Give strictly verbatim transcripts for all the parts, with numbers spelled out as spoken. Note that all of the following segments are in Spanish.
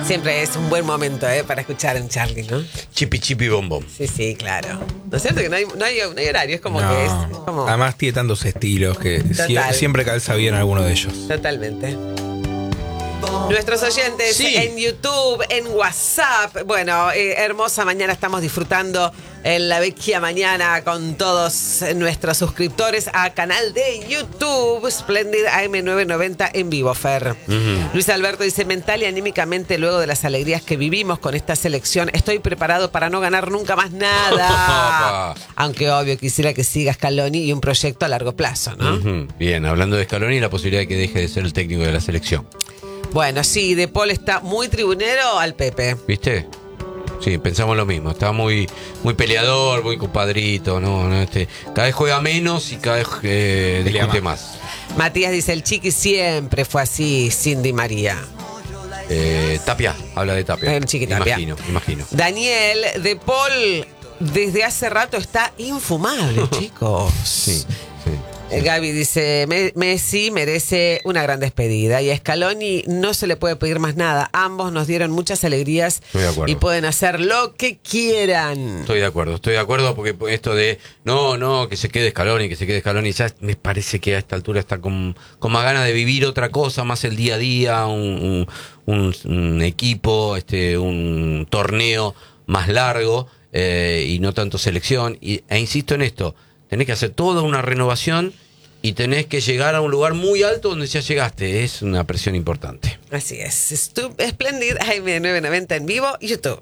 Siempre es un buen momento ¿eh? para escuchar un Charlie, ¿no? Chipi chipi bombón. Sí, sí, claro. ¿No es cierto que no hay, no hay, no hay horario? Es como No. que es como... Además tiene tantos estilos que si- Total. siempre calza bien alguno de ellos. Totalmente. Nuestros oyentes Sí. en YouTube, en WhatsApp. Bueno, eh, hermosa mañana estamos disfrutando en la vecchia mañana con todos nuestros suscriptores a canal de YouTube Splendid A M novecientos noventa en vivo, Fer. Uh-huh. Luis Alberto dice, mental y anímicamente luego de las alegrías que vivimos con esta selección, estoy preparado para no ganar nunca más nada. Aunque obvio quisiera que siga Scaloni y un proyecto a largo plazo, ¿no? Uh-huh. Bien, hablando de Scaloni, la posibilidad de que deje de ser el técnico de la selección. Bueno, sí, De Paul está muy tribunero al Pepe. ¿Viste? Sí, pensamos lo mismo. Está muy muy peleador, muy compadrito, ¿no? no este, cada vez juega menos y cada vez eh, discute más. Matías dice, el Chiqui siempre fue así, Cindy María. Eh, Tapia, habla de Tapia. El Chiqui Tapia. Imagino, imagino. Daniel, De Paul desde hace rato está infumable, chicos. Sí, sí. Eh, Gaby dice, "Me- Messi merece una gran despedida y a Scaloni no se le puede pedir más nada. Ambos nos dieron muchas alegrías Estoy de acuerdo. y pueden hacer lo que quieran." Estoy de acuerdo, estoy de acuerdo porque esto de no, no, que se quede Scaloni, que se quede Scaloni, ya me parece que a esta altura está con, con más ganas de vivir otra cosa, más el día a día, un, un, un- un equipo, este, un torneo más largo eh, y no tanto selección. Y, e insisto en esto, tenés que hacer toda una renovación y tenés que llegar a un lugar muy alto donde ya llegaste. Es una presión importante. Así es. Stu- Splendid A M novecientos noventa en vivo y YouTube.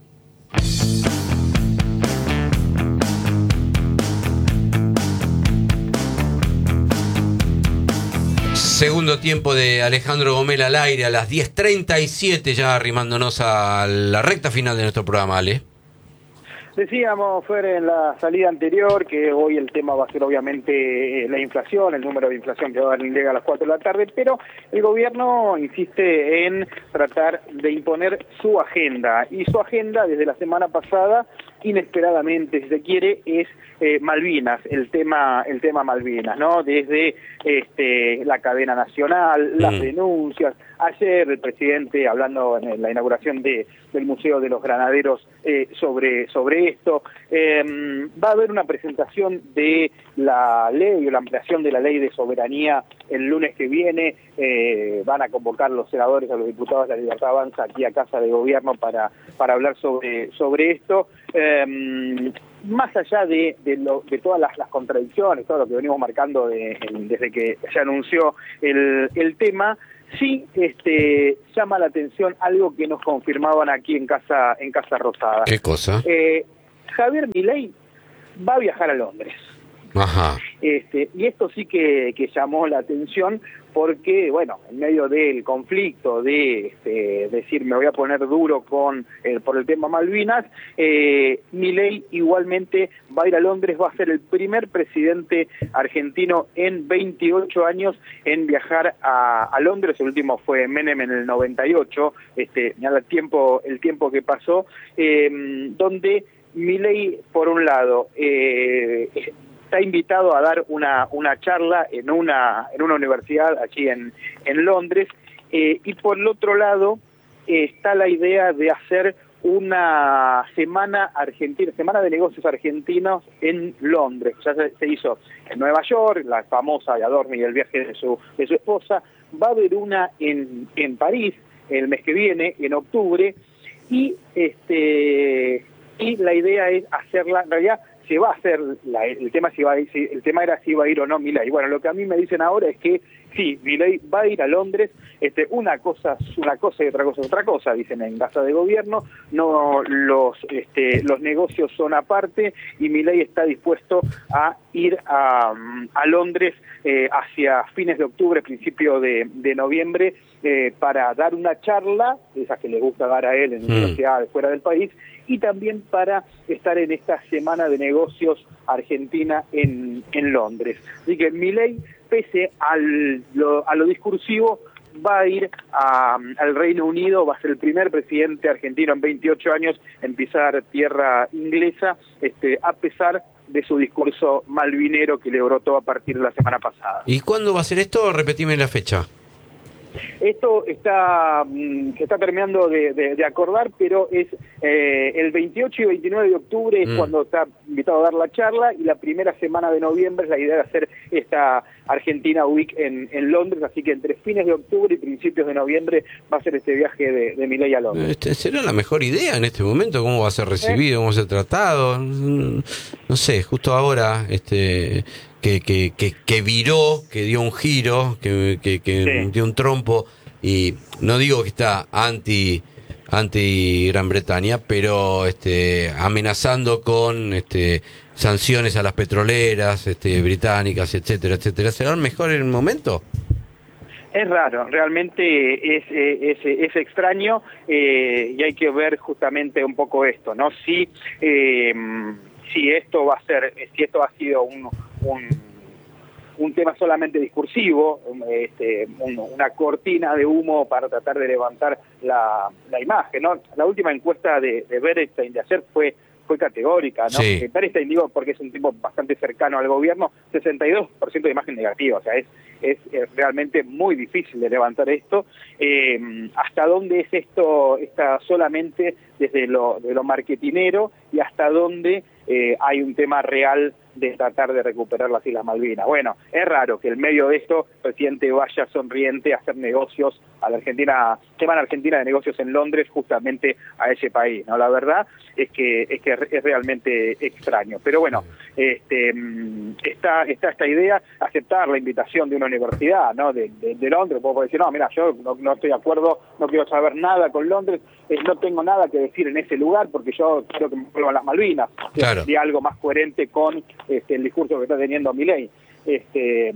Segundo tiempo de Alejandro Gomel al aire a las diez treinta y siete, ya arrimándonos a la recta final de nuestro programa, Ale. Decíamos, Fer, en la salida anterior que hoy el tema va a ser obviamente eh, la inflación, el número de inflación que va a dar el INDEC a las cuatro de la tarde, pero el gobierno insiste en tratar de imponer su agenda, y su agenda desde la semana pasada, inesperadamente, si se quiere, es eh, Malvinas, el tema el tema Malvinas, ¿no? Desde este, la cadena nacional, las Mm. denuncias. Ayer el presidente, hablando en la inauguración de, del Museo de los Granaderos eh, sobre, sobre esto, eh, va a haber una presentación de la ley o la ampliación de la ley de soberanía el lunes que viene. Eh, van a convocar los senadores, a los diputados de la Libertad Avanza aquí a Casa de Gobierno para, para hablar sobre, sobre esto. Eh, más allá de, de, lo, de todas las, las contradicciones, todo lo que venimos marcando de, en, desde que se anunció el, el tema, sí este, llama la atención algo que nos confirmaban aquí en Casa, en Casa Rosada. ¿Qué cosa? Eh, Javier Milei va a viajar a Londres. Ajá. Este, y esto sí que, que llamó la atención porque, bueno, en medio del conflicto de este, decir me voy a poner duro con eh, por el tema Malvinas, eh, Milei igualmente va a ir a Londres, va a ser el primer presidente argentino en veintiocho años en viajar a, a Londres. El último fue Menem en el noventa y ocho, este, mira el tiempo, el tiempo que pasó, eh, donde Milei, por un lado, eh, está invitado a dar una una charla en una en una universidad aquí en, en Londres, eh, y por el otro lado eh, está la idea de hacer una semana argentina, semana de negocios argentinos en Londres. Ya se, se hizo en Nueva York, la famosa de Adorno y el viaje de su de su esposa. Va a haber una en, en París el mes que viene, en octubre, y este y la idea es hacerla, en realidad se va a hacer, la, el tema si va a ir, si, el tema era si va a ir o no Milei. Bueno, lo que a mí me dicen ahora es que sí, Milei va a ir a Londres. Este, una cosa es una cosa y otra cosa es otra cosa, dicen en Casa de Gobierno. No, los este, los negocios son aparte, y Milei está dispuesto a ir a, a Londres eh, hacia fines de octubre, principio de, de noviembre, eh, para dar una charla, esas que le gusta dar a él en Mm. universidades fuera del país, y también para estar en esta semana de negocios argentina en, en Londres. Así que Milei, pese al, lo, a lo discursivo, va a ir a, al Reino Unido, va a ser el primer presidente argentino en veintiocho años en pisar tierra inglesa, este, a pesar de su discurso malvinero que le brotó a partir de la semana pasada. ¿Y cuándo va a ser esto? Repetime la fecha. Esto está mm, se está terminando de, de, de acordar, pero es eh, el veintiocho y veintinueve de octubre es Mm. cuando está invitado a dar la charla, y la primera semana de noviembre es la idea de hacer esta Argentina Week en, en Londres, así que entre fines de octubre y principios de noviembre va a ser este viaje de, de Milei a Londres. Este, ¿Será la mejor idea en este momento? ¿Cómo va a ser recibido? ¿Cómo va a ser tratado? Mm, No sé, justo ahora este que, que, que, que viró, que dio un giro, que, que, que Sí. dio un trompo, y no digo que está anti anti Gran Bretaña, pero este amenazando con este sanciones a las petroleras este británicas, etcétera, etcétera. ¿Será mejor el momento? Es raro, realmente es, eh, es, es extraño, eh, y hay que ver justamente un poco esto, ¿no? Si, eh, si esto va a ser, si esto ha sido un, un, un tema solamente discursivo, este, un, una cortina de humo para tratar de levantar la, la imagen, ¿no? La última encuesta de, de Bernstein de ayer fue fue categórica, ¿no? Sí. Eh, Bernstein, digo, porque es un tipo bastante cercano al gobierno, sesenta y dos por ciento de imagen negativa, o sea, es, es, es realmente muy difícil de levantar esto. Eh, ¿Hasta dónde es esto, está solamente desde lo, de lo marketinero, y hasta dónde eh, hay un tema real de tratar de recuperar las Islas Malvinas? Bueno, es raro que en medio de esto el presidente vaya sonriente a hacer negocios a la Argentina, Semana Argentina de Negocios en Londres, justamente a ese país, ¿no? La verdad es que es que es realmente extraño. Pero bueno, este está está esta idea, aceptar la invitación de una universidad, ¿no? De, de, de Londres, puedo decir, no, mira, yo no, no estoy de acuerdo, no quiero saber nada con Londres, eh, no tengo nada que decir en ese lugar porque yo quiero que me vuelvan las Malvinas. Claro. Sería algo más coherente con este, el discurso que está teniendo Milei. Este,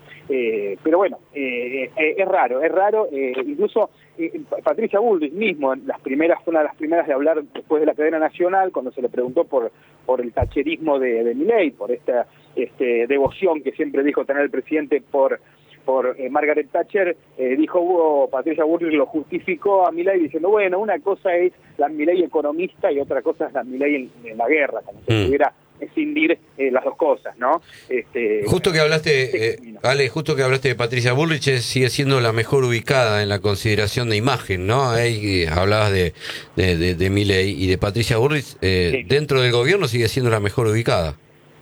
eh, pero bueno, eh, eh, es raro, es raro, eh, incluso eh, Patricia Bullrich mismo, en las primeras, fue una de las primeras de hablar después de la cadena nacional, cuando se le preguntó por por el tacherismo de, de Milei, por esta este, devoción que siempre dijo tener el presidente por por eh, Margaret Thatcher, eh, dijo Hugo, Patricia Bullrich lo justificó a Milei diciendo, bueno, una cosa es la Milei economista y otra cosa es la Milei en, en la guerra, como si Mm. pudiera escindir eh, las dos cosas, ¿no? Este, Justo que hablaste, este eh, camino. Ale, justo que hablaste de Patricia Bullrich, eh, sigue siendo la mejor ubicada en la consideración de imagen, ¿no? Ahí eh, hablabas de, de, de, de Milei y de Patricia Bullrich, eh, Sí. dentro del gobierno sigue siendo la mejor ubicada.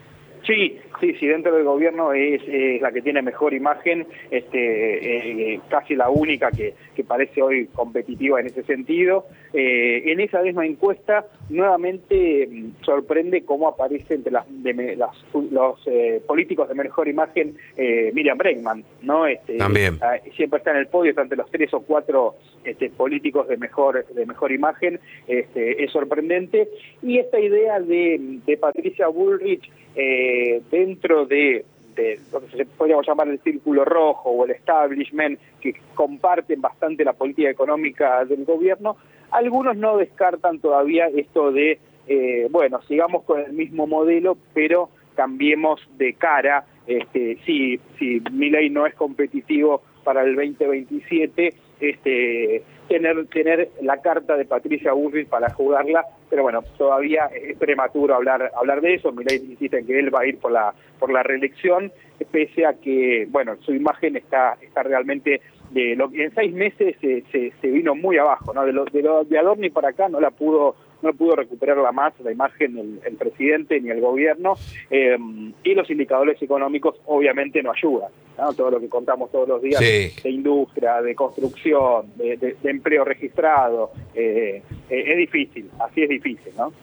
Sí, sí, sí, dentro del gobierno es, es la que tiene mejor imagen, este, eh, casi la única que, que parece hoy competitiva en ese sentido. Eh, en esa misma encuesta, nuevamente mm, sorprende cómo aparece entre las, de, me- las los eh, políticos de mejor imagen eh, Miriam Bregman, ¿no? Este, También. ah, siempre está en el podio, está entre los tres o cuatro este, políticos de mejor de mejor imagen, este, es sorprendente. Y esta idea de, de Patricia Bullrich eh, dentro de, de lo que se podríamos llamar el círculo rojo o el establishment, que comparten bastante la política económica del gobierno, algunos no descartan todavía esto de, eh, bueno, sigamos con el mismo modelo, pero cambiemos de cara. Este, si, si Milei no es competitivo para el veinte veintisiete, este, tener tener la carta de Patricia Bullrich para jugarla, pero bueno, todavía es prematuro hablar hablar de eso. Milei insiste en que él va a ir por la por la reelección, pese a que, bueno, su imagen está está realmente de lo en seis meses se, se, se vino muy abajo, ¿no? De lo de, lo, de Adorni para acá no la pudo no pudo recuperarla más la imagen el, el presidente ni el gobierno, eh, y los indicadores económicos obviamente no ayudan, ¿no? Todo lo que contamos todos los días Sí. de industria, de construcción, de, de, de empleo registrado, eh, eh, es difícil, así es difícil, ¿no?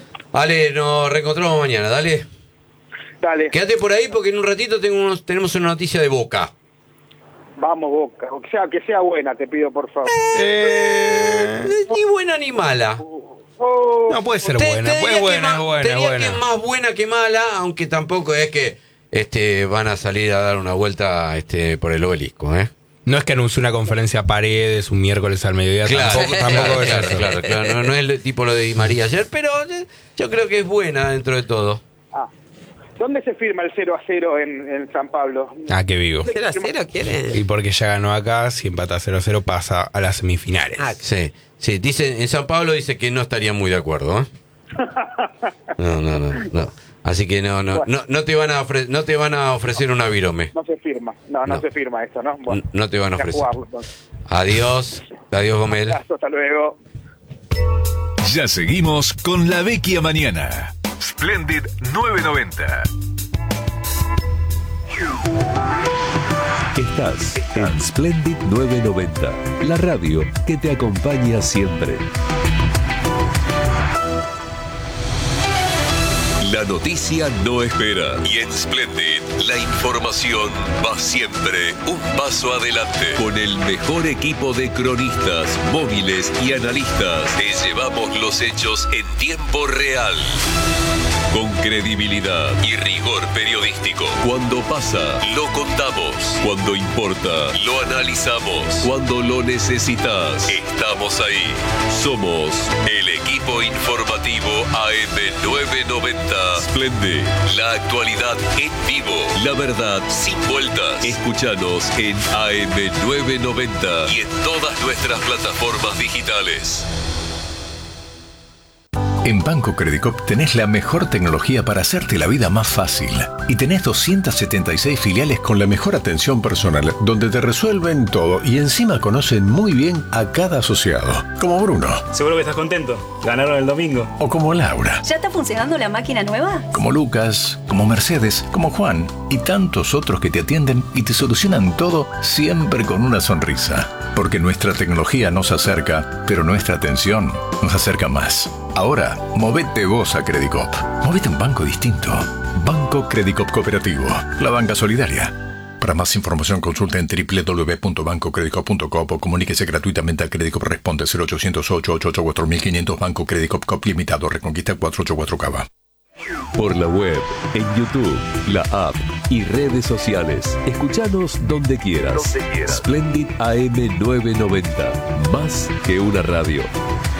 Ale, nos reencontramos mañana, dale. Dale, Quédate por ahí porque en un ratito tengo unos- tenemos una noticia de Boca. vamos Boca, o sea, que sea buena, te pido por favor. Eh, ni buena ni mala. Oh, No puede ser Te- te buena, diría pues que buena, más- buena, te diría buena. que es más buena que mala, aunque tampoco es que este van a salir a dar una vuelta este por el obelisco, ¿eh? No es que anunció una conferencia a Paredes un miércoles al mediodía, tampoco, tampoco es claro, eso. claro, claro. No, no es el tipo lo de Di María ayer, pero eh, yo creo que es buena dentro de todo. ah. ¿Dónde se firma el cero a cero en, en San Pablo? Ah, qué vivo. ¿cero a cero quiere? Y porque ya ganó acá, si empata cero a cero pasa a las semifinales. Ah, Sí, sí, dice, en San Pablo dice que no estaría muy de acuerdo, ¿eh? No, no, no, no. Así que no, no, Bueno. no, no te van a ofre- no te van a ofrecer una virome. No se firma, no, no, No. se firma eso, ¿no? Bueno, No te van a hay que ofrecer. jugarlo, entonces. Adiós, adiós Gomel. Hasta luego. Ya seguimos con La Vecchia Mañana. Splendid novecientos noventa. Estás en Splendid novecientos noventa, la radio que te acompaña siempre. La noticia no espera. Y en Splendid, la información va siempre un paso adelante. Con el mejor equipo de cronistas, móviles y analistas, te llevamos los hechos en tiempo real. Con credibilidad y rigor periodístico. Cuando pasa, lo contamos. Cuando importa, lo analizamos. Cuando lo necesitas, estamos ahí. Somos el equipo informativo A M novecientos noventa. Splendid, la actualidad en vivo. La verdad sin vueltas. Escúchanos en A M novecientos noventa y en todas nuestras plataformas digitales. En Banco Credicop tenés la mejor tecnología para hacerte la vida más fácil. Y tenés doscientas setenta y seis filiales con la mejor atención personal, donde te resuelven todo y encima conocen muy bien a cada asociado. Como Bruno. Seguro que estás contento. Ganaron el domingo. O como Laura. ¿Ya está funcionando la máquina nueva? Como Lucas, como Mercedes, como Juan y tantos otros que te atienden y te solucionan todo siempre con una sonrisa. Porque nuestra tecnología nos acerca, pero nuestra atención nos acerca más. Ahora, movete vos a Credicop. Movete a un banco distinto. Banco Credicop Cooperativo. La banca solidaria. Para más información consulta en doble u doble u doble u punto banco credicop punto com o comuníquese gratuitamente al Credicop Responde cero ochocientos, ocho ocho ocho, cuatro mil quinientos Banco Credicop Cop Limitado Reconquista cuatrocientos ochenta y cuatro Cava. Por la web, en YouTube, la app y redes sociales. Escuchanos donde quieras. Donde quieras. Splendid A M novecientos noventa. Más que una radio.